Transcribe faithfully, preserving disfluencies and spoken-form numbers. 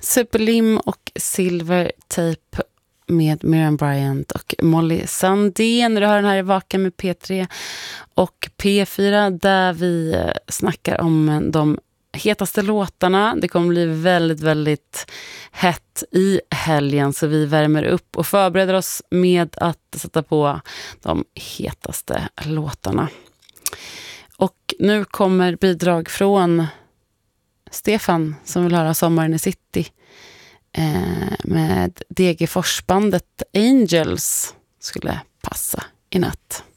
Superlim och Silvertape med Miriam Bryant och Molly Sandén. Du hör den här i Vaken med P tre och P fyra där vi snackar om de hetaste låtarna. Det kommer bli väldigt, väldigt hett i helgen, så vi värmer upp och förbereder oss med att sätta på de hetaste låtarna. Och nu kommer bidrag från Stefan som vill höra Sommaren i City eh, med D G Forsbandet Angels skulle passa i natt.